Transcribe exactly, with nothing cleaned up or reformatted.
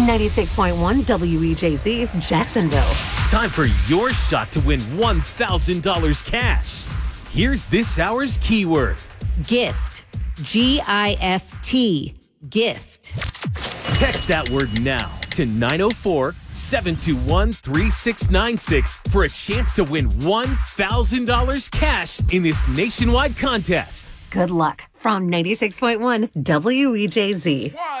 ninety-six point one W E J Z, Jacksonville. Time for your shot to win one thousand dollars cash. Here's this hour's keyword. Gift. G I F T. Gift. Text that word now to nine oh four, seven two one, three six nine six for a chance to win one thousand dollars cash in this nationwide contest. Good luck from ninety-six point one W E J Z.